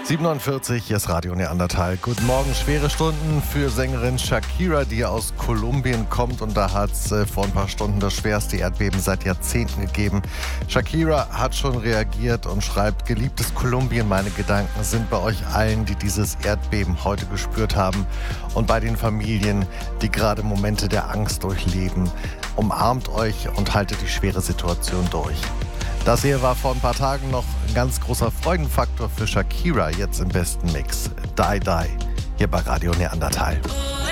7:49, hier ist Radio Neandertal. Guten Morgen, schwere Stunden für Sängerin Shakira, die aus Kolumbien kommt. Und da hat es vor ein paar Stunden das schwerste Erdbeben seit Jahrzehnten gegeben. Shakira hat schon reagiert und schreibt: Geliebtes Kolumbien, meine Gedanken sind bei euch allen, die dieses Erdbeben heute gespürt haben. Und bei den Familien, die gerade Momente der Angst durchleben. Umarmt euch und haltet die schwere Situation durch. Das hier war vor ein paar Tagen noch ein ganz großer Freudenfaktor für Shakira, jetzt im besten Mix. Die, hier bei Radio Neandertal.